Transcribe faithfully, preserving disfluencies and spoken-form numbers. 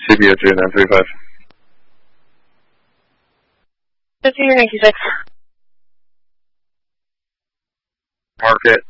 C B O two nine three five. Fifteen ninety-six. Market